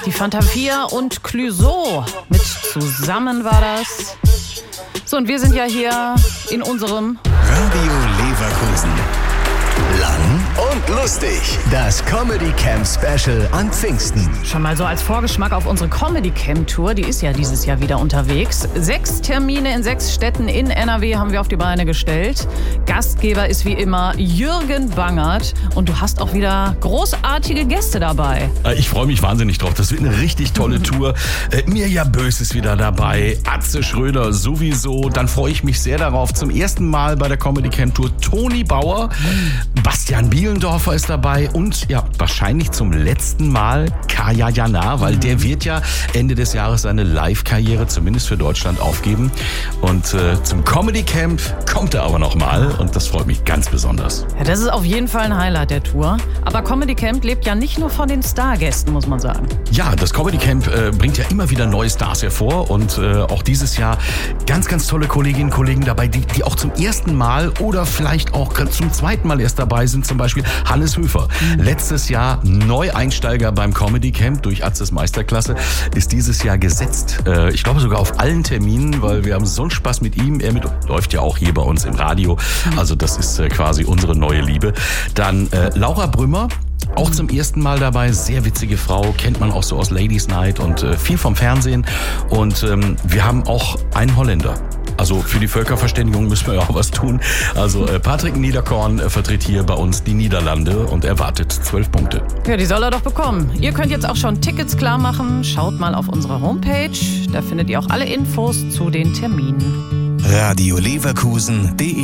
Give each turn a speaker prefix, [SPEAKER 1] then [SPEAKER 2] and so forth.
[SPEAKER 1] Die Fanta 4 und Clouseau mit Zusammen war das. So, und wir sind ja hier in unserem
[SPEAKER 2] Radio Leverkusen. Lang und lustig. Das Comedy Camp Special an Pfingsten.
[SPEAKER 1] Schon mal so als Vorgeschmack auf unsere Comedy Camp Tour. Die ist ja dieses Jahr wieder unterwegs. 6 Termine in 6 Städten in NRW haben wir auf die Beine gestellt. Gastgeber ist wie immer Jürgen Bangert. Und du hast auch wieder großartige Gäste dabei.
[SPEAKER 3] Ich freue mich wahnsinnig drauf. Das wird eine richtig tolle Tour. Mirja Bös ist wieder dabei. Atze Schröder sowieso. Dann freue ich mich sehr darauf. Zum ersten Mal bei der Comedy Camp Tour Toni Bauer. Bastian Bielendorfer ist dabei und ja, wahrscheinlich zum letzten Mal Kaya Jana, weil der wird ja Ende des Jahres seine Live-Karriere zumindest für Deutschland aufgeben. Und zum Comedy Camp kommt er aber nochmal und das freut mich ganz besonders.
[SPEAKER 1] Ja, das ist auf jeden Fall ein Highlight der Tour. Aber Comedy Camp lebt ja nicht nur von den Stargästen, muss man sagen.
[SPEAKER 3] Ja, das Comedy Camp bringt ja immer wieder neue Stars hervor und auch dieses Jahr ganz, ganz tolle Kolleginnen und Kollegen dabei, die auch zum ersten Mal oder vielleicht auch zum zweiten Mal erst dabei sind, zum Beispiel Hannes Höfer. Letztes Jahr Neueinsteiger beim Comedy Camp durch Atzes Meisterklasse, ist dieses Jahr gesetzt. Ich glaube sogar auf allen Terminen, weil wir haben so einen Spaß mit ihm. Er läuft ja auch hier bei uns im Radio. Also das ist quasi unsere neue Liebe. Dann Laura Brümmer. Auch zum ersten Mal dabei, sehr witzige Frau, kennt man auch so aus Ladies Night und viel vom Fernsehen. Und wir haben auch einen Holländer. Also für die Völkerverständigung müssen wir ja auch was tun. Also Patrick Niederkorn vertritt hier bei uns die Niederlande und erwartet 12 Punkte.
[SPEAKER 1] Ja, die soll er doch bekommen. Ihr könnt jetzt auch schon Tickets klar machen. Schaut mal auf unserer Homepage. Da findet ihr auch alle Infos zu den Terminen.
[SPEAKER 2] radioleverkusen.de